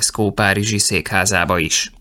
UNESCO párizsi székházába is.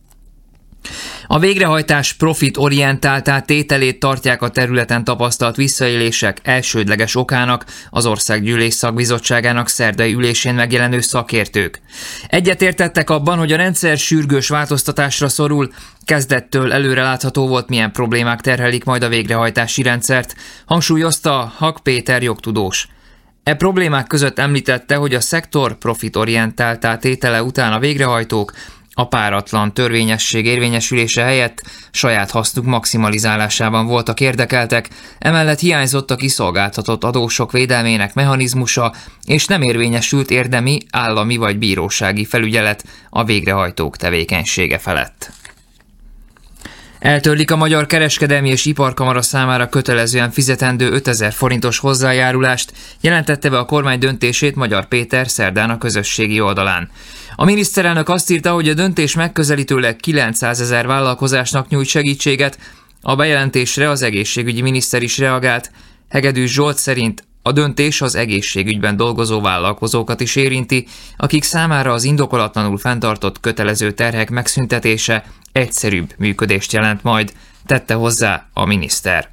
A végrehajtás profitorientáltá tételét tartják a területen tapasztalt visszaélések elsődleges okának az Országgyűlés szakbizottságának szerdai ülésén megjelenő szakértők. Egyetértettek abban, hogy a rendszer sürgős változtatásra szorul, kezdettől előrelátható volt, milyen problémák terhelik majd a végrehajtási rendszert, hangsúlyozta Hak Péter jogtudós. E problémák között említette, hogy a szektor profitorientáltá tétele után a végrehajtók a páratlan törvényesség érvényesülése helyett saját hasznuk maximalizálásában voltak érdekeltek, emellett hiányzott a kiszolgáltatott adósok védelmének mechanizmusa, és nem érvényesült érdemi, állami vagy bírósági felügyelet a végrehajtók tevékenysége felett. Eltörlik a Magyar Kereskedelmi és Iparkamara számára kötelezően fizetendő 5000 forintos hozzájárulást, jelentette be a kormány döntését Magyar Péter szerdán a közösségi oldalán. A miniszterelnök azt írta, hogy a döntés megközelítőleg 900 000 vállalkozásnak nyújt segítséget. A bejelentésre az egészségügyi miniszter is reagált. Hegedűs Zsolt szerint a döntés az egészségügyben dolgozó vállalkozókat is érinti, akik számára az indokolatlanul fenntartott kötelező terhek megszüntetése egyszerűbb működést jelent majd, tette hozzá a miniszter.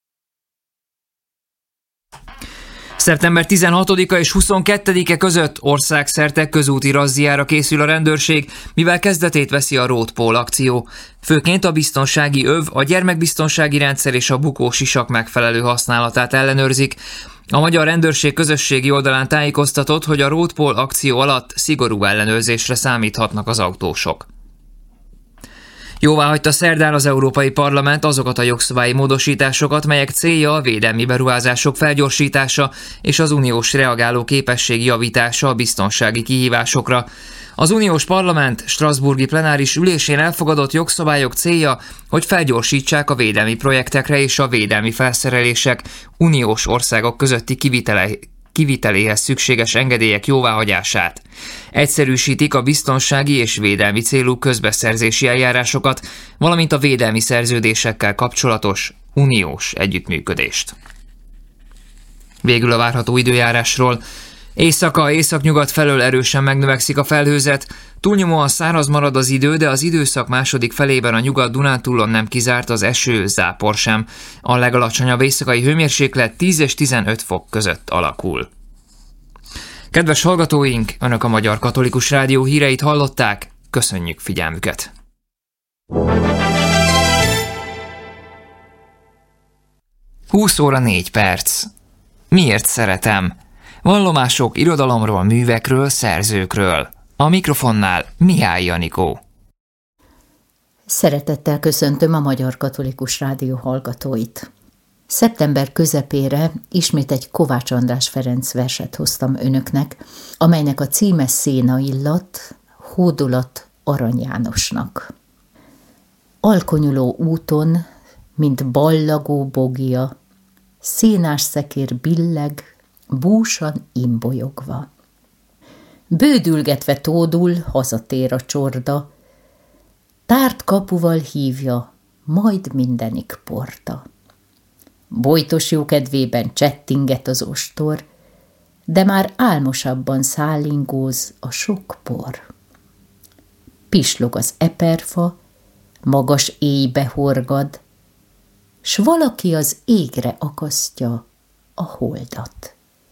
Szeptember 16-a és 22-e között országszerte közúti razziára készül a rendőrség, mivel kezdetét veszi a Road Pól akció. Főként a biztonsági öv, a gyermekbiztonsági rendszer és a bukósisak megfelelő használatát ellenőrzik. A Magyar Rendőrség közösségi oldalán tájékoztatott, hogy a Road Pól akció alatt szigorú ellenőrzésre számíthatnak az autósok. Jóváhagyta szerdán az Európai Parlament azokat a jogszabályi módosításokat, melyek célja a védelmi beruházások felgyorsítása és az uniós reagáló képesség javítása a biztonsági kihívásokra. Az uniós parlament strasbourgi plenáris ülésén elfogadott jogszabályok célja, hogy felgyorsítsák a védelmi projektekre és a védelmi felszerelések uniós országok közötti kiviteléhez szükséges engedélyek jóváhagyását. Egyszerűsítik a biztonsági és védelmi célú közbeszerzési eljárásokat, valamint a védelmi szerződésekkel kapcsolatos uniós együttműködést. Végül a várható időjárásról. Éjszaka, északnyugat felől erősen megnövekszik a felhőzet, túlnyomóan száraz marad az idő, de az időszak második felében a Nyugat-Dunántúlon nem kizárt az eső, zápor sem. A legalacsonyabb éjszakai hőmérséklet 10 és 15 fok között alakul. Kedves hallgatóink, Önök a Magyar Katolikus Rádió híreit hallották, köszönjük figyelmüket! Húsz óra 4 perc. Miért szeretem? Vallomások irodalomról, művekről, szerzőkről. A mikrofonnál Mihály Janikó. Szeretettel köszöntöm a Magyar Katolikus Rádió hallgatóit. Szeptember közepére ismét egy Kovács András Ferenc verset hoztam önöknek, amelynek a címe Széna illat, hódolat Arany Jánosnak. Alkonyuló úton, mint ballagó bogja, szénás szekér billeg, búsan imbolyogva. Bődülgetve tódul, hazatér a csorda, tárt kapuval hívja, majd mindenik porta. Bojtos jókedvében csettinget az ostor, de már álmosabban szállingóz a sok por. Pislog az eperfa, magas éjbe horgad, s valaki az égre akasztja a holdat.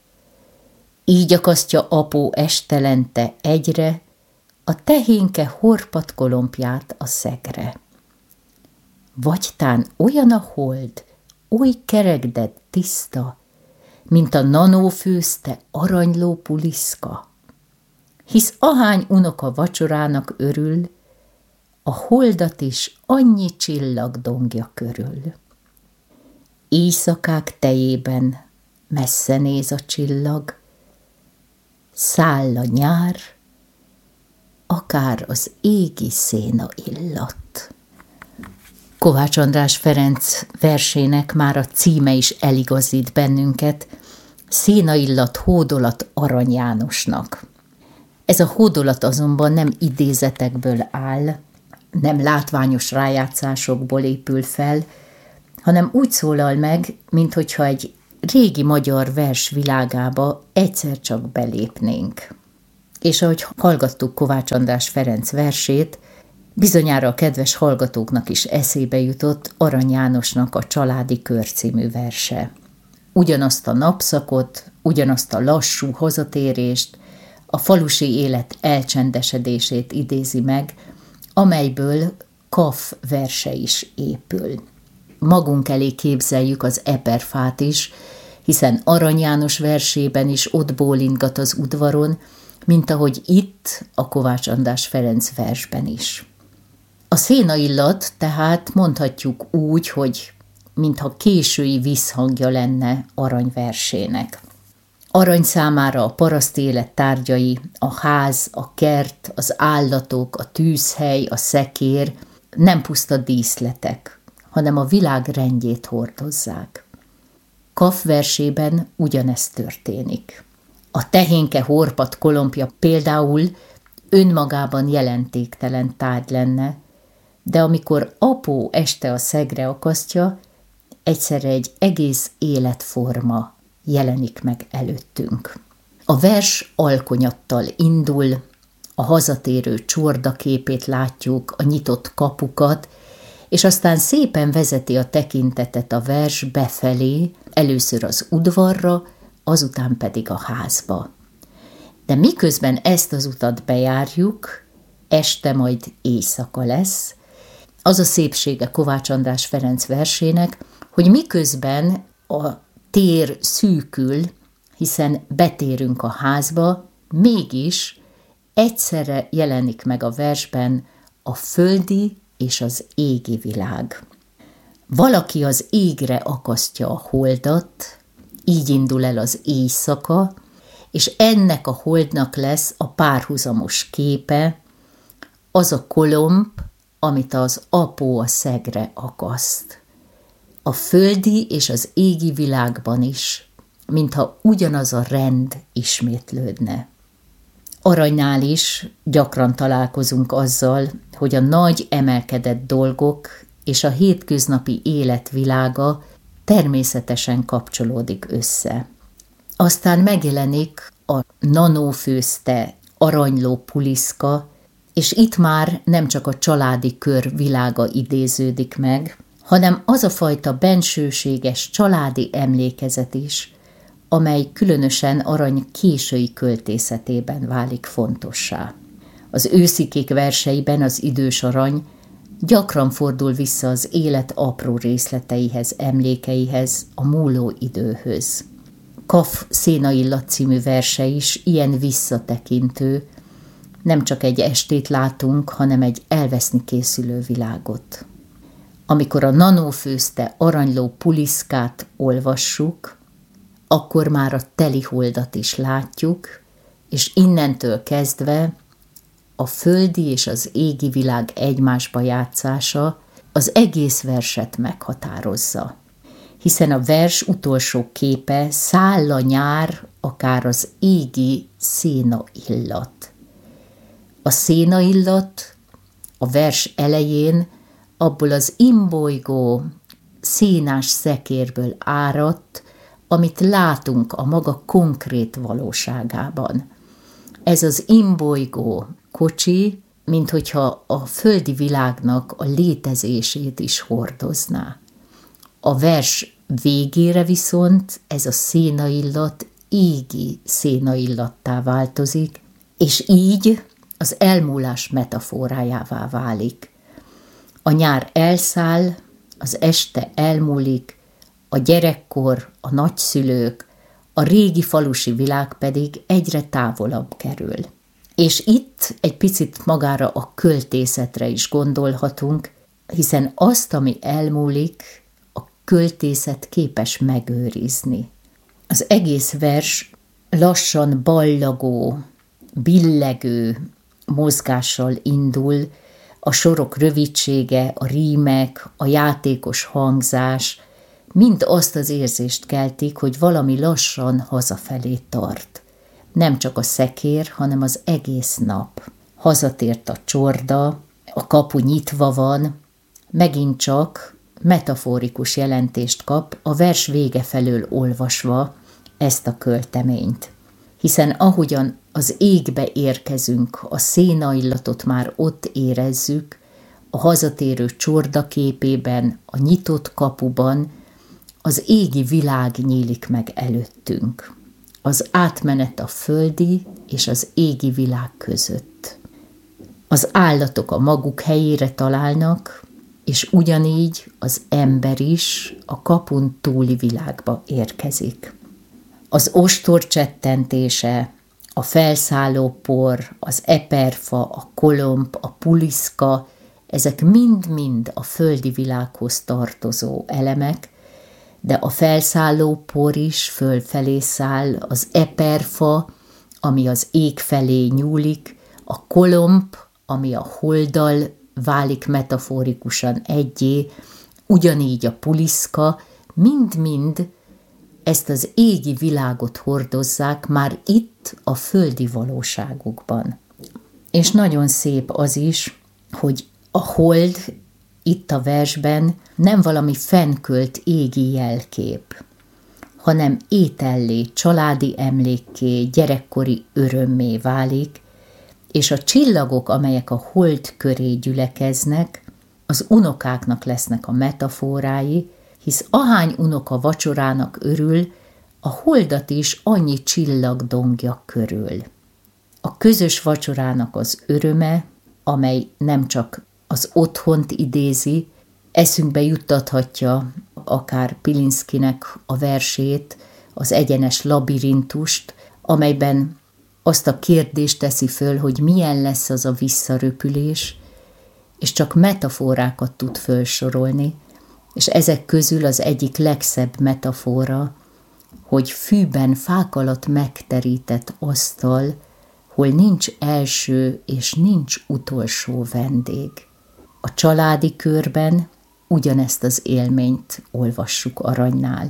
Így akasztja apó estelente egyre a tehénke horpat kolompját a szegre. Vagy tán olyan a hold, oly kerekdett tiszta, mint a nanó főzte aranyló puliszka. Hisz ahány unoka vacsorának örül, a holdat is annyi csillag dongja körül. Éjszakák tejében messze néz a csillag, száll a nyár, akár az égi széna illat. Kovács András Ferenc versének már a címe is eligazít bennünket, Széna illat, hódolat Arany Jánosnak. Ez a hódolat azonban nem idézetekből áll, nem látványos rájátszásokból épül fel, hanem úgy szólal meg, minthogyha egy régi magyar vers világába egyszer csak belépnénk. és ahogy hallgattuk Kovács András Ferenc versét, bizonyára a kedves hallgatóknak is eszébe jutott Arany Jánosnak a Családi Kör című verse. Ugyanazt a napszakot, ugyanazt a lassú hazatérést, a falusi élet elcsendesedését idézi meg, amelyből Kaff verse is épül. Magunk elé képzeljük az eperfát is, hiszen Arany János versében is ott bólintgat az udvaron, mint ahogy itt a Kovács András Ferenc versben is. A szénaillat tehát mondhatjuk úgy, hogy mintha késői visszhangja lenne Arany versének. Arany számára a paraszti élet tárgyai, a ház, a kert, az állatok, a tűzhely, a szekér nem puszta díszletek, hanem a világ rendjét hordozzák. Kaff versében ugyanezt történik. A tehénke horpat kolompja például önmagában jelentéktelen tárgy lenne, de amikor apó este a szegre akasztja, egyszerre egy egész életforma jelenik meg előttünk. A vers alkonyattal indul, a hazatérő csorda képét látjuk, a nyitott kapukat, és aztán szépen vezeti a tekintetet a vers befelé, először az udvarra, azután pedig a házba. De miközben ezt az utat bejárjuk, este majd éjszaka lesz. Az a szépsége Kovács András Ferenc versének, hogy miközben a tér szűkül, hiszen betérünk a házba, mégis egyszerre jelenik meg a versben a földi és az égi világ. Valaki az égre akasztja a holdat, így indul el az éjszaka, és ennek a holdnak lesz a párhuzamos képe, az a kolomb, amit az apó a szegre akaszt. A földi és az égi világban is, mintha ugyanaz a rend ismétlődne. Aranynál is gyakran találkozunk azzal, hogy a nagy emelkedett dolgok és a hétköznapi életvilága természetesen kapcsolódik össze. Aztán megjelenik a nanófőzte aranyló puliszka, és itt már nem csak a családi kör világa idéződik meg, hanem az a fajta bensőséges családi emlékezet is, amely különösen Arany késői költészetében válik fontossá. Az őszikék verseiben az idős Arany gyakran fordul vissza az élet apró részleteihez, emlékeihez, a múló időhöz. Kaff Szénaillat című verse is ilyen visszatekintő, nem csak egy estét látunk, hanem egy elveszni készülő világot. Amikor a nanófőzte aranyló puliszkát olvassuk, akkor már a teliholdat is látjuk, és innentől kezdve a földi és az égi világ egymásba játszása az egész verset meghatározza. Hiszen a vers utolsó képe száll a nyár, akár az égi szénaillat. A szénaillat a vers elején abból az imbolygó, szénás szekérből áradt, amit látunk a maga konkrét valóságában. Ez az imbolygó kocsi, minthogyha a földi világnak a létezését is hordozná. A vers végére viszont ez a szénaillat égi szénaillattá változik, és így az elmúlás metaforájává válik. A nyár elszáll, az este elmúlik, a gyerekkor, a nagyszülők, a régi falusi világ pedig egyre távolabb kerül. És itt egy picit magára a költészetre is gondolhatunk, hiszen azt, ami elmúlik, a költészet képes megőrizni. Az egész vers lassan ballagó, billegő mozgással indul, a sorok rövidsége, a rímek, a játékos hangzás, mind azt az érzést keltik, hogy valami lassan hazafelé tart. Nem csak a szekér, hanem az egész nap. Hazatért a csorda, a kapu nyitva van, megint csak metaforikus jelentést kap a vers vége felől olvasva ezt a költeményt. Hiszen ahogyan az égbe érkezünk, a szénaillatot már ott érezzük, a hazatérő csorda képében, a nyitott kapuban, az égi világ nyílik meg előttünk. Az átmenet a földi és az égi világ között. Az állatok a maguk helyére találnak, és ugyanígy az ember is a kapun túli világba érkezik. Az ostor csettentése, a felszálló por, az eperfa, a kolomb, a puliszka, ezek mind-mind a földi világhoz tartozó elemek, de a felszálló por is fölfelé száll, az eperfa, ami az ég felé nyúlik, a kolomb, ami a holddal válik metaforikusan egyé, ugyanígy a puliszka, mind-mind ezt az égi világot hordozzák már itt a földi valóságukban. És nagyon szép az is, hogy a hold itt a versben nem valami fennkölt égi jelkép, hanem étellé, családi emlékké, gyerekkori örömmé válik, és a csillagok, amelyek a hold köré gyülekeznek, az unokáknak lesznek a metaforái, hisz ahány unoka vacsorának örül, a holdat is annyi csillag dongja körül. A közös vacsorának az öröme, amely nem csak az otthont idézi, eszünkbe juttathatja akár Pilinszkinek a versét, az egyenes labirintust, amelyben azt a kérdést teszi föl, hogy milyen lesz az a visszaröpülés, és csak metaforákat tud fölsorolni, és ezek közül az egyik legszebb metafora, hogy fűben fák alatt megterített asztal, hol nincs első és nincs utolsó vendég. A családi körben ugyanezt az élményt olvassuk Aranynál.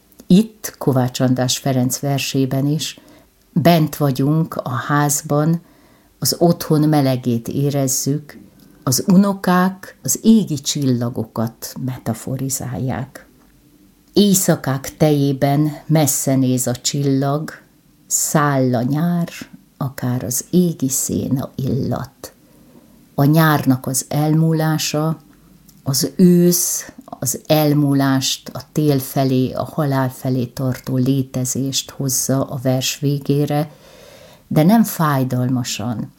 Itt, Kovács András Ferenc versében is, bent vagyunk a házban, az otthon melegét érezzük, az unokák az égi csillagokat metaforizálják. Éjszakák tejében messze néz a csillag, száll a nyár, akár az égi széna illat. A nyárnak az elmúlása, az ősz, az elmúlást, a tél felé, a halál felé tartó létezést hozza a vers végére, de nem fájdalmasan,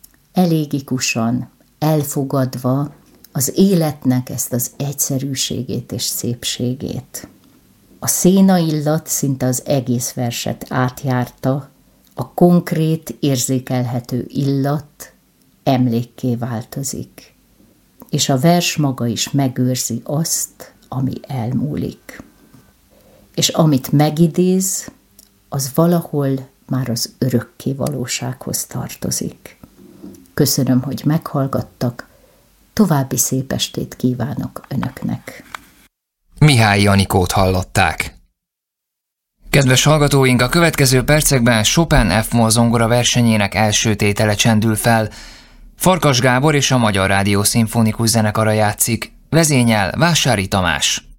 elégikusan, elfogadva az életnek ezt az egyszerűségét és szépségét. A széna illat szinte az egész verset átjárta, a konkrét, érzékelhető illat emlékké változik, és a vers maga is megőrzi azt, ami elmúlik. És amit megidéz, az valahol már az örökké valósághoz tartozik. Köszönöm, hogy meghallgattak, további szép estét kívánok Önöknek. Mihály Anikót hallották. Kedves hallgatóink, a következő percekben Chopin F-moll zongora versenyének első tétele csendül fel. Farkas Gábor és a Magyar Rádió Szimfonikus Zenekara játszik, vezényel Vásári Tamás.